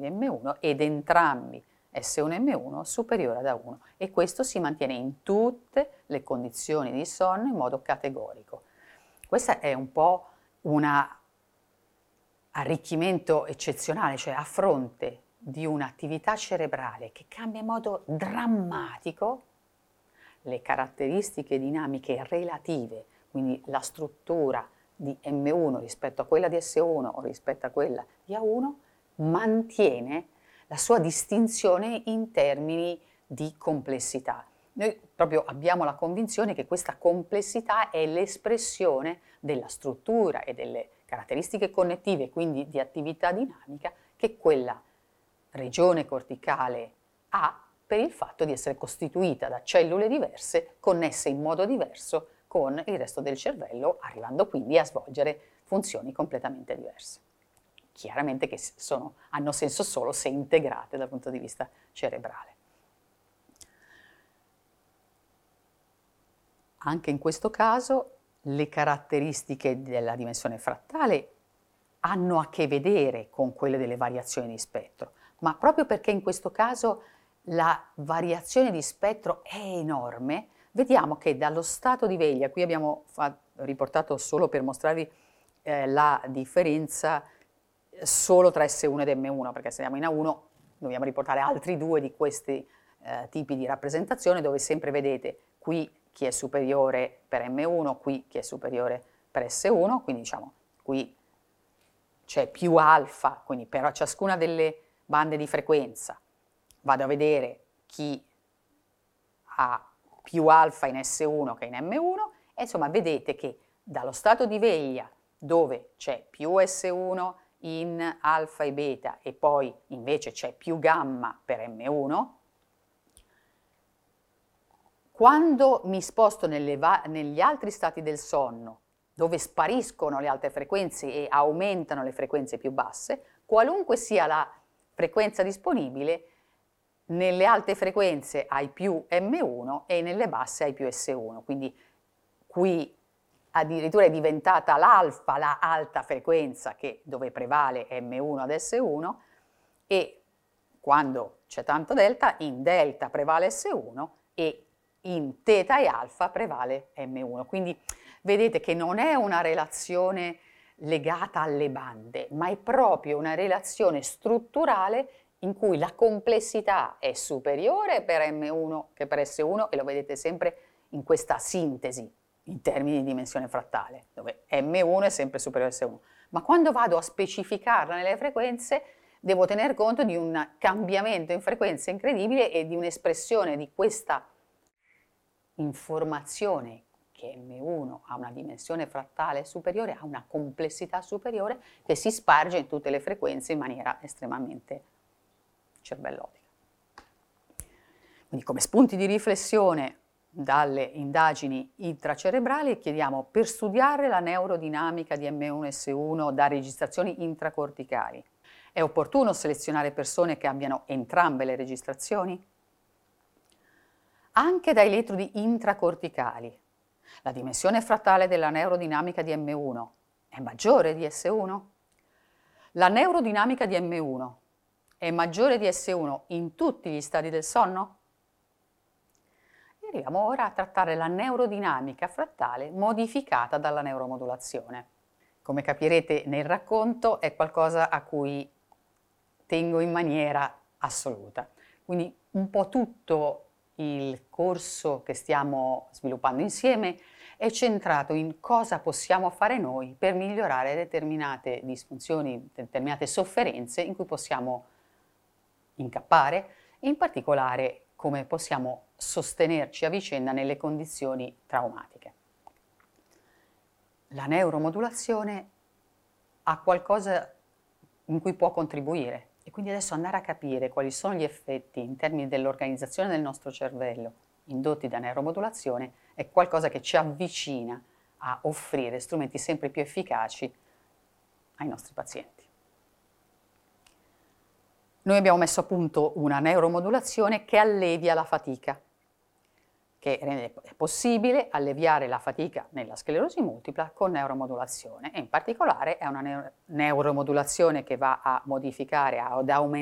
di M1 ed entrambi S1 e M1 superiore ad A1, e questo si mantiene in tutte le condizioni di sonno in modo categorico. Questo è un po' un arricchimento eccezionale, cioè a fronte di un'attività cerebrale che cambia in modo drammatico, le caratteristiche dinamiche relative, quindi la struttura di M1 rispetto a quella di S1 o rispetto a quella di A1, mantiene la sua distinzione in termini di complessità. Noi proprio abbiamo la convinzione che questa complessità è l'espressione della struttura e delle caratteristiche connettive, quindi di attività dinamica, che quella regione corticale ha per il fatto di essere costituita da cellule diverse, connesse in modo diverso con il resto del cervello, arrivando quindi a svolgere funzioni completamente diverse. Chiaramente che hanno senso solo se integrate dal punto di vista cerebrale. Anche in questo caso le caratteristiche della dimensione frattale hanno a che vedere con quelle delle variazioni di spettro, ma proprio perché in questo caso la variazione di spettro è enorme, vediamo che dallo stato di veglia, qui abbiamo riportato solo per mostrarvi la differenza solo tra S1 ed M1, perché se siamo in A1 dobbiamo riportare altri due di questi tipi di rappresentazione, dove sempre vedete qui chi è superiore per M1, qui chi è superiore per S1, quindi diciamo qui c'è più alfa, quindi per ciascuna delle bande di frequenza vado a vedere chi ha più alfa in S1 che in M1, e insomma vedete che dallo stato di veglia, dove c'è più S1 in alfa e beta e poi invece c'è più gamma per M1, quando mi sposto negli altri stati del sonno, dove spariscono le alte frequenze e aumentano le frequenze più basse, qualunque sia la frequenza disponibile, nelle alte frequenze hai più M1 e nelle basse hai più S1, quindi qui addirittura è diventata l'alfa la alta frequenza dove prevale M1 ad S1, e quando c'è tanto delta, in delta prevale S1 e in teta e alfa prevale M1. Quindi vedete che non è una relazione legata alle bande, ma è proprio una relazione strutturale in cui la complessità è superiore per M1 che per S1, e lo vedete sempre in questa sintesi in termini di dimensione frattale, dove M1 è sempre superiore a S1. Ma quando vado a specificarla nelle frequenze, devo tener conto di un cambiamento in frequenza incredibile e di un'espressione di questa informazione che M1 ha una dimensione frattale superiore, ha una complessità superiore che si sparge in tutte le frequenze in maniera estremamente cervellotica. Quindi come spunti di riflessione dalle indagini intracerebrali chiediamo: per studiare la neurodinamica di M1S1 da registrazioni intracorticali, è opportuno selezionare persone che abbiano entrambe le registrazioni? Anche dai elettrodi intracorticali, la dimensione frattale della neurodinamica di M1 è maggiore di S1? La neurodinamica di M1 è maggiore di S1 in tutti gli stadi del sonno? E arriviamo ora a trattare la neurodinamica frattale modificata dalla neuromodulazione. Come capirete nel racconto è qualcosa a cui tengo in maniera assoluta. Quindi un po' tutto il corso che stiamo sviluppando insieme è centrato in cosa possiamo fare noi per migliorare determinate disfunzioni, determinate sofferenze in cui possiamo incappare, e in particolare come possiamo sostenerci a vicenda nelle condizioni traumatiche. La neuromodulazione ha qualcosa in cui può contribuire, e quindi adesso andare a capire quali sono gli effetti in termini dell'organizzazione del nostro cervello indotti da neuromodulazione è qualcosa che ci avvicina a offrire strumenti sempre più efficaci ai nostri pazienti. Noi abbiamo messo a punto una neuromodulazione che allevia la fatica, che rende possibile alleviare la fatica nella sclerosi multipla con neuromodulazione, e in particolare è una neuromodulazione che va a modificare, ad aumentare